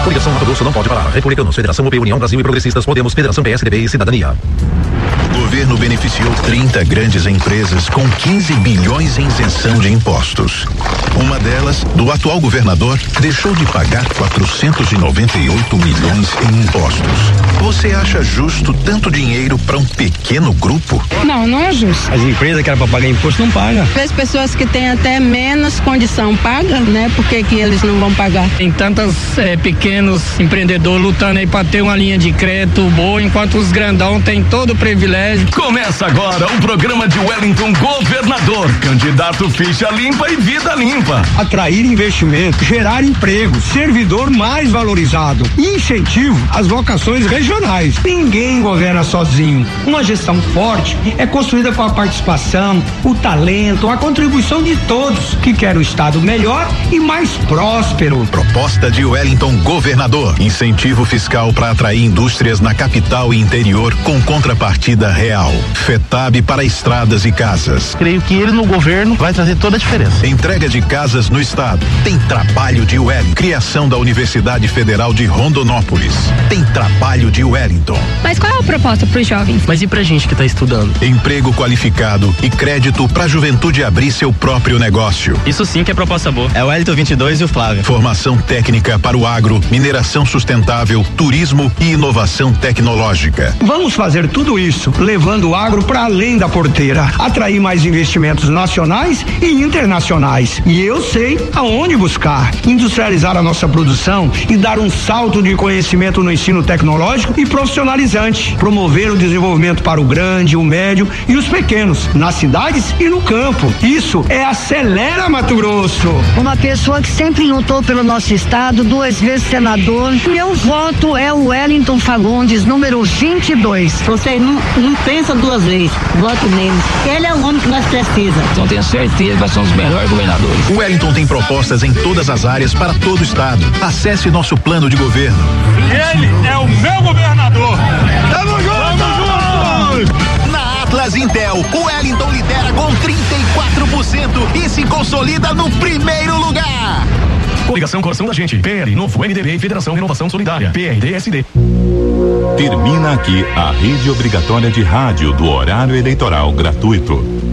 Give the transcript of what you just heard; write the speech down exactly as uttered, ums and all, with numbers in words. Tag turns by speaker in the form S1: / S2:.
S1: Coligação Mato Grosso não pode parar. Republicanos, Federação U P, União Brasil e Progressistas, Podemos, Federação P S D B e Cidadania.
S2: O governo beneficiou trinta grandes empresas com quinze bilhões em isenção de impostos. Uma delas, do atual governador, deixou de pagar quatrocentos e noventa e oito milhões em impostos. Você acha justo tanto dinheiro para um pequeno grupo?
S3: Não, não é justo.
S4: As empresas que eram para pagar imposto não pagam.
S3: As pessoas que têm até menos condição pagam, né? Por que que eles não vão pagar?
S5: Tem tantos é, pequenos empreendedores lutando aí para ter uma linha de crédito boa, enquanto os grandão têm todo o privilégio.
S6: Começa agora o programa de Wellington Governador, candidato ficha limpa e vida limpa.
S7: Atrair investimento, gerar emprego, servidor mais valorizado, incentivo às vocações regionais. Ninguém governa sozinho. Uma gestão forte é construída com a participação, o talento, a contribuição de todos que querem o estado melhor e mais próspero.
S2: Proposta de Wellington Governador, incentivo fiscal para atrair indústrias na capital e interior com contrapartida real. FETAB para estradas e casas.
S8: Creio que ele no governo vai trazer toda a diferença.
S2: Entrega de casas no estado. Tem trabalho de Wellington. Criação da Universidade Federal de Rondonópolis. Tem trabalho de Wellington.
S9: Mas qual é a proposta para os jovens?
S8: Mas e pra gente que tá estudando?
S2: Emprego qualificado e crédito para a juventude abrir seu próprio negócio.
S8: Isso sim que é proposta boa.
S10: É o Wellington vinte e dois e o Flávio.
S2: Formação técnica para o agro, mineração sustentável, turismo e inovação tecnológica.
S7: Vamos fazer tudo isso levando o agro para além da porteira, atrair mais investimentos nacionais e internacionais. E eu sei aonde buscar: industrializar a nossa produção e dar um salto de conhecimento no ensino tecnológico e profissionalizante, promover o desenvolvimento para o grande, o médio e os pequenos, nas cidades e no campo. Isso é Acelera Mato Grosso.
S11: Uma pessoa que sempre lutou pelo nosso estado, duas vezes senador. Meu voto é o Wellington Fagundes, número vinte e dois.
S12: Você não, não pensa duas vezes, voto nele. Ele é o homem que nós precisamos.
S5: Então tenho certeza que nós somos os melhores governadores.
S2: O Wellington tem propostas em todas as áreas para todo o estado. Acesse nosso plano de governo.
S13: Ele é o meu governador.
S2: Tamo junto! Tamo junto! Na Atlas Intel, o Wellington lidera com trinta e quatro por cento e se consolida no primeiro lugar.
S6: Coligação Coração da Gente, P L, Novo M D B e Federação Renovação Solidária, P R D S D.
S14: Termina aqui a rede obrigatória de rádio do horário eleitoral gratuito.